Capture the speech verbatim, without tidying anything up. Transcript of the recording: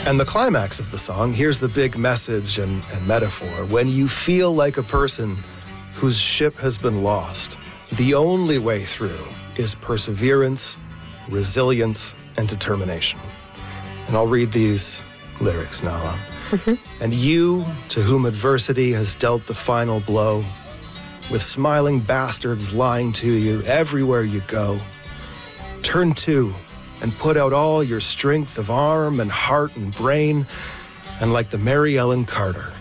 And the climax of the song, here's the big message and, and metaphor. When you feel like a person whose ship has been lost, the only way through is perseverance, resilience, and determination. And I'll read these lyrics, Nala. Mm-hmm. And you, to whom adversity has dealt the final blow, with smiling bastards lying to you everywhere you go, turn to and put out all your strength of arm and heart and brain, and like the Mary Ellen Carter,